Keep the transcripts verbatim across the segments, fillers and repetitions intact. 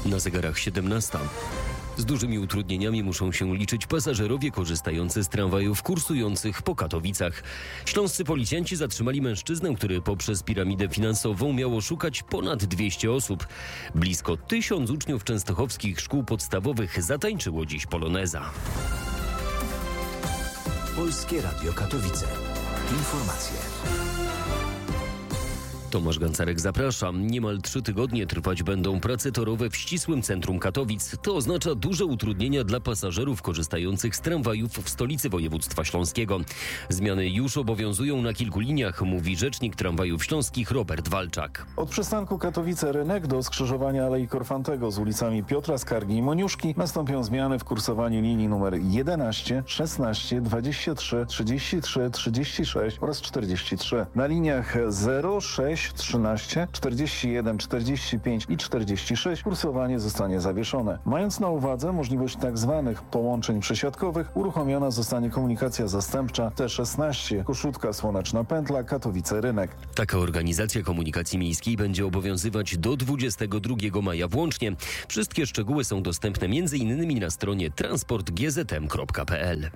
Na zegarach siedemnasta. Z dużymi utrudnieniami muszą się liczyć pasażerowie korzystający z tramwajów kursujących po Katowicach. Śląscy policjanci zatrzymali mężczyznę, który poprzez piramidę finansową miał oszukać ponad dwieście osób. Blisko tysiąc uczniów częstochowskich szkół podstawowych zatańczyło dziś poloneza. Polskie Radio Katowice. Informacje. Tomasz Gancarek, zapraszam. Niemal trzy tygodnie trwać będą prace torowe w ścisłym centrum Katowic. To oznacza duże utrudnienia dla pasażerów korzystających z tramwajów w stolicy województwa śląskiego. Zmiany już obowiązują na kilku liniach, mówi rzecznik tramwajów śląskich Robert Walczak. Od przystanku Katowice-Rynek do skrzyżowania Alei Korfantego z ulicami Piotra Skargi i Moniuszki nastąpią zmiany w kursowaniu linii numer jedenaście, szesnaście, dwadzieścia trzy, trzydzieści trzy, trzydzieści sześć oraz czterdzieści trzy. Na liniach zero, sześć, trzynaście, czterdzieści jeden, czterdzieści pięć i czterdzieści sześć kursowanie zostanie zawieszone. Mając na uwadze możliwość tzw. połączeń przesiadkowych, uruchomiona zostanie komunikacja zastępcza T szesnaście, Koszutka, Słoneczna Pętla, Katowice-Rynek. Taka organizacja komunikacji miejskiej będzie obowiązywać do dwudziestego drugiego maja włącznie. Wszystkie szczegóły są dostępne m in na stronie transport g z m kropka p l.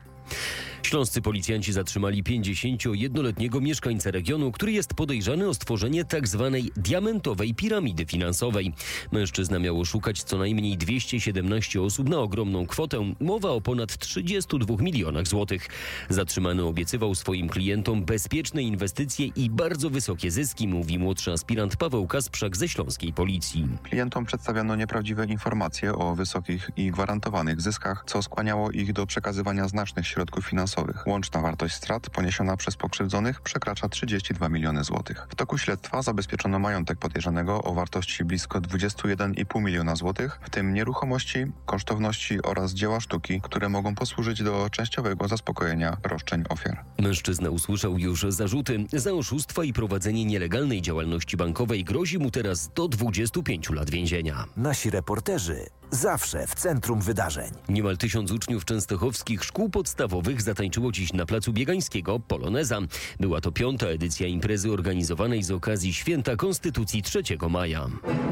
Śląscy policjanci zatrzymali pięćdziesięciojednoletniego mieszkańca regionu, który jest podejrzany o stworzenie tzw. diamentowej piramidy finansowej. Mężczyzna miał oszukać co najmniej dwieście siedemnaście osób na ogromną kwotę. Mowa o ponad trzydziestu dwóch milionach złotych. Zatrzymany obiecywał swoim klientom bezpieczne inwestycje i bardzo wysokie zyski, mówi młodszy aspirant Paweł Kasprzak ze śląskiej policji. Klientom przedstawiano nieprawdziwe informacje o wysokich i gwarantowanych zyskach, co skłaniało ich do przekazywania znacznych środków finansowych. Łączna wartość strat poniesiona przez pokrzywdzonych przekracza trzydzieści dwa miliony złotych. W toku śledztwa zabezpieczono majątek podejrzanego o wartości blisko dwadzieścia jeden i pół miliona złotych, w tym nieruchomości, kosztowności oraz dzieła sztuki, które mogą posłużyć do częściowego zaspokojenia roszczeń ofiar. Mężczyzna usłyszał już zarzuty. Za oszustwa i prowadzenie nielegalnej działalności bankowej grozi mu teraz do dwudziestu pięciu lat więzienia. Nasi reporterzy zawsze w centrum wydarzeń. Niemal tysiąc uczniów częstochowskich szkół podstawowych zatańczyło dziś na placu Biegańskiego poloneza. Była to piąta edycja imprezy organizowanej z okazji Święta Konstytucji trzeciego maja.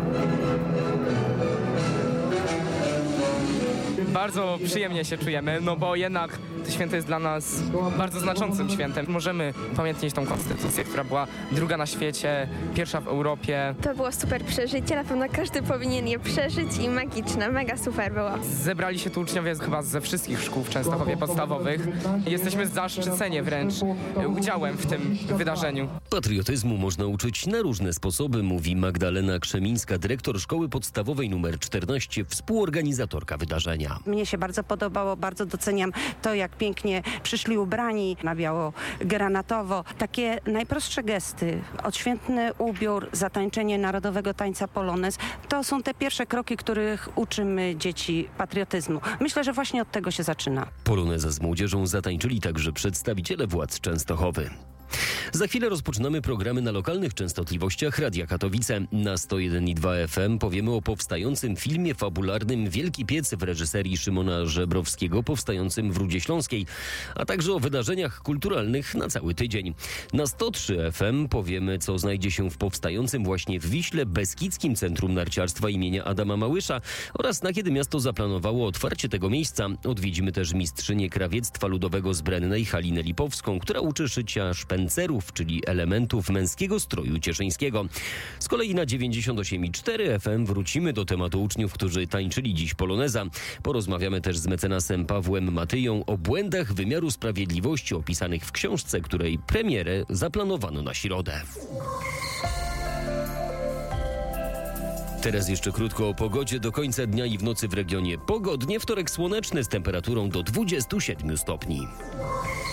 Bardzo przyjemnie się czujemy, no bo jednak to święto jest dla nas bardzo znaczącym świętem. Możemy upamiętnić tą konstytucję, która była druga na świecie, pierwsza w Europie. To było super przeżycie, na pewno każdy powinien je przeżyć i magiczne, mega super było. Zebrali się tu uczniowie chyba ze wszystkich szkół w Częstochowie podstawowych. Jesteśmy zaszczyceni wręcz udziałem w tym wydarzeniu. Patriotyzmu można uczyć na różne sposoby, mówi Magdalena Krzemińska, dyrektor szkoły podstawowej nr czternaście, współorganizatorka wydarzenia. Mnie się bardzo podobało, bardzo doceniam to, jak pięknie przyszli ubrani na biało granatowo. Takie najprostsze gesty, odświętny ubiór, zatańczenie narodowego tańca polonez, to są te pierwsze kroki, których uczymy dzieci patriotyzmu. Myślę, że właśnie od tego się zaczyna. Poloneza z młodzieżą zatańczyli także przedstawiciele władz Częstochowy. Za chwilę rozpoczynamy programy na lokalnych częstotliwościach Radia Katowice. Na sto jeden i dwa F M powiemy o powstającym filmie fabularnym Wielki Piec w reżyserii Szymona Żebrowskiego, powstającym w Rudzie Śląskiej, a także o wydarzeniach kulturalnych na cały tydzień. Na sto trzy F M powiemy, co znajdzie się w powstającym właśnie w Wiśle Beskidzkim Centrum Narciarstwa imienia Adama Małysza oraz na kiedy miasto zaplanowało otwarcie tego miejsca. Odwiedzimy też mistrzynię krawiectwa ludowego z Brennej, Halinę Lipowską, która uczy szycia szpencerów, czyli elementów męskiego stroju cieszyńskiego. Z kolei na dziewięćdziesiąt osiem i cztery F M wrócimy do tematu uczniów, którzy tańczyli dziś poloneza. Porozmawiamy też z mecenasem Pawłem Matyją o błędach wymiaru sprawiedliwości opisanych w książce, której premierę zaplanowano na środę. Teraz jeszcze krótko o pogodzie. Do końca dnia i w nocy w regionie pogodnie. Wtorek słoneczny z temperaturą do dwudziestu siedmiu stopni.